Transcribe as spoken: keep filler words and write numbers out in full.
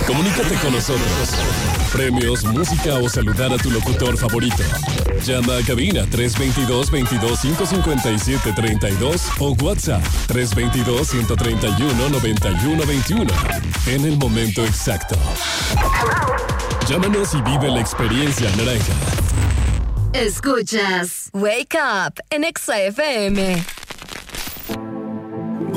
Comunícate con nosotros. Premios, música o saludar a tu locutor favorito. Llama a cabina tres dos dos, veintidós, cinco cincuenta y siete, treinta y dos o WhatsApp tres dos dos, ciento treinta y uno, noventa y uno veintiuno. En el momento exacto. Llámanos y vive la experiencia naranja. Escuchas Wake Up en Exa F M.